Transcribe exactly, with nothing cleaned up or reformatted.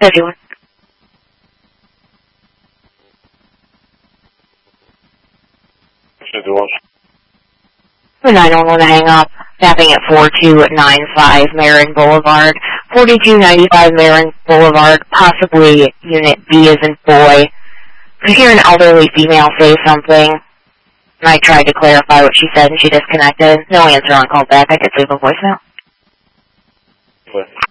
Everyone. nine one one to hang up. Tapping at four two nine five Marin Boulevard. forty-two ninety-five Marin Boulevard, possibly Unit B as in boy. I hear an elderly female say something, and I tried to clarify what she said, and she disconnected. No answer on call back. I could leave a voicemail. What?